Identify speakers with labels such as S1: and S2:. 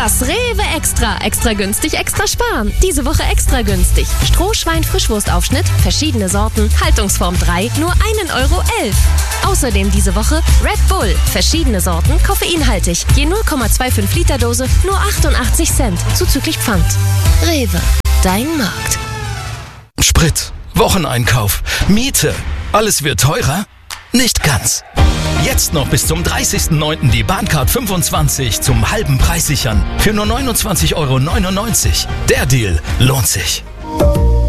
S1: Das Rewe Extra. Extra günstig, extra sparen. Diese Woche extra günstig. Strohschwein Frischwurstaufschnitt, verschiedene Sorten, Haltungsform 3, nur 1,11 Euro. Außerdem diese Woche Red Bull, verschiedene Sorten, koffeinhaltig. Je 0,25 Liter Dose, nur 88 Cent, zuzüglich Pfand. Rewe, dein Markt.
S2: Sprit, Wocheneinkauf, Miete, alles wird teurer? Nicht ganz. Jetzt noch bis zum 30.09. die Bahncard 25 zum halben Preis sichern. Für nur 29,99 Euro. Der Deal lohnt sich.